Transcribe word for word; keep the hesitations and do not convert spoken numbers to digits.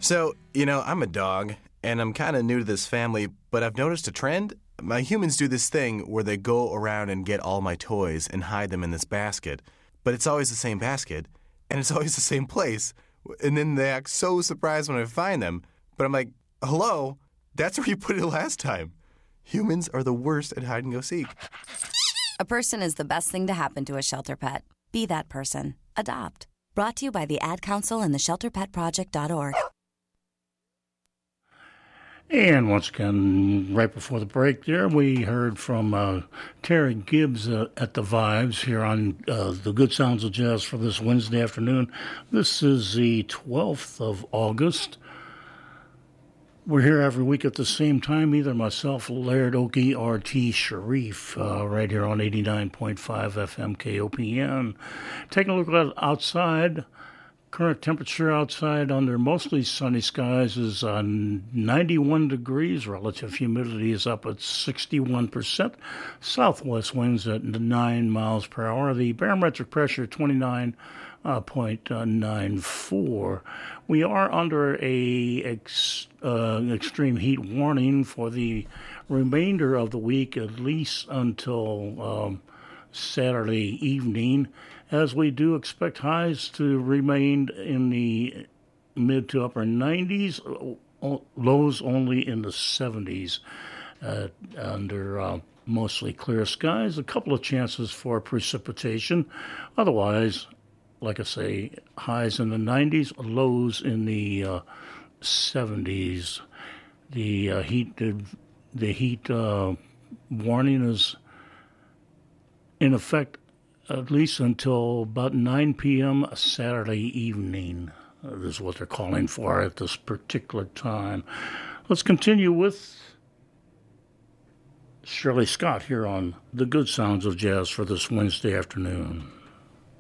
So, you know, I'm a dog, and I'm kind of new to this family, but I've noticed a trend. My humans do this thing where they go around and get all my toys and hide them in this basket, but it's always the same basket, and it's always the same place. And then they act so surprised when I find them, but I'm like, hello, that's where you put it last time. Humans are the worst at hide and go seek. A person is the best thing to happen to a shelter pet. Be that person. Adopt. Brought to you by the Ad Council and the shelter pet project dot org. And once again, right before the break there, we heard from uh, Terry Gibbs uh, at the Vibes here on uh, the Good Sounds of Jazz for this Wednesday afternoon. This is the twelfth of August. We're here every week at the same time, either myself, Laird Oakey, or T. Sharif, uh, right here on eighty-nine point five F M K O P N. Taking a look at outside. Current temperature outside under mostly sunny skies is uh, ninety-one degrees. Relative humidity is up at sixty-one percent. Southwest winds at nine miles per hour. The barometric pressure twenty-nine point nine four. We are under a ex, uh, extreme heat warning for the remainder of the week, at least until um, Saturday evening, as we do expect highs to remain in the mid to upper nineties, lows only in the seventies uh, under uh, mostly clear skies. A couple of chances for precipitation. Otherwise, like I say, highs in the nineties, lows in the uh, seventies. The uh, heat, the, the heat uh, warning is in effect at least until about nine p.m. Saturday evening. Uh, this is what they're calling for at this particular time. Let's continue with Shirley Scott here on The Good Sounds of Jazz for this Wednesday afternoon.